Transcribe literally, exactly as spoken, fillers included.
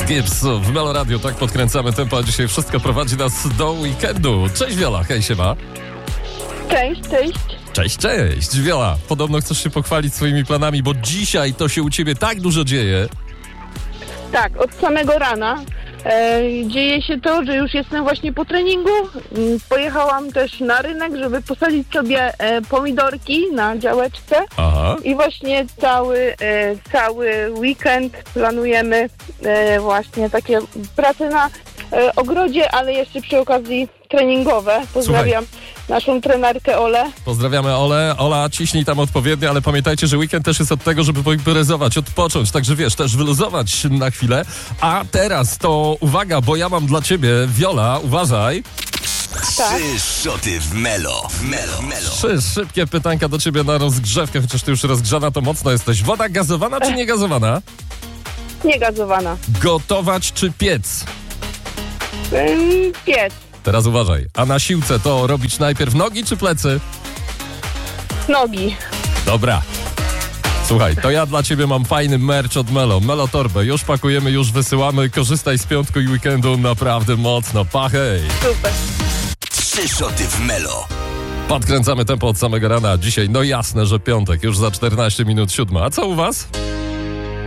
Gibbs w Melo Radio, tak podkręcamy tempo, a dzisiaj wszystko prowadzi nas do weekendu. Cześć Wiola, hej siema. Cześć, cześć. Cześć, cześć. Wiola, podobno chcesz się pochwalić swoimi planami, bo dzisiaj to się u ciebie tak dużo dzieje. Tak, od samego rana e, dzieje się to, że już jestem właśnie po treningu. Mm, Pojechałam też na rynek, żeby posadzić sobie e, pomidorki na działeczce. Aha. I właśnie cały, e, cały weekend planujemy e, właśnie takie prace na e, ogrodzie, ale jeszcze przy okazji treningowe. Pozdrawiam naszą trenerkę Olę. Pozdrawiamy Olę. Ola, ciśnij tam odpowiednio, ale pamiętajcie, że weekend też jest od tego, żeby poimprezować, odpocząć, także wiesz, też wyluzować na chwilę. A teraz to uwaga, bo ja mam dla ciebie, Wiola, uważaj. Tak. Trzy szoty w Melo. W Melo. Melo. Trzy szybkie pytanka do ciebie na rozgrzewkę, chociaż ty już rozgrzana to mocno jesteś. Woda gazowana czy niegazowana? Niegazowana. Gotować czy piec? Ym, piec. Teraz uważaj. A na siłce to robić najpierw nogi czy plecy? Nogi. Dobra. Słuchaj, to ja dla ciebie mam fajny merch od Melo. Melo torbę. Już pakujemy, już wysyłamy. Korzystaj z piątku i weekendu naprawdę mocno. Pa, hej. Super. Trzy szoty w Melo. Podkręcamy tempo od samego rana. Dzisiaj, no jasne, że piątek. Już za czternaście minut siódma. A co u was?